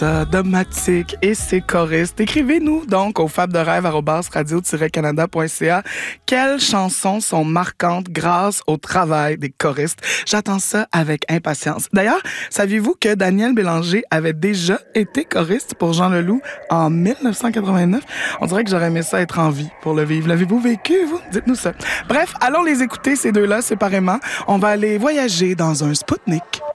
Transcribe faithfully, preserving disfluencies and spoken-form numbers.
Domatique et ses choristes. Écrivez-nous donc au fab de rêve arobase radio tiret canada point c a quelles chansons sont marquantes grâce au travail des choristes. J'attends ça avec impatience. D'ailleurs, saviez-vous que Daniel Bélanger avait déjà été choriste pour Jean Leloup en dix-neuf cent quatre-vingt-neuf? On dirait que j'aurais aimé ça être en vie pour le vivre. L'avez-vous vécu, vous? Dites-nous ça. Bref, allons les écouter, ces deux-là, séparément. On va aller voyager dans un Spoutnik.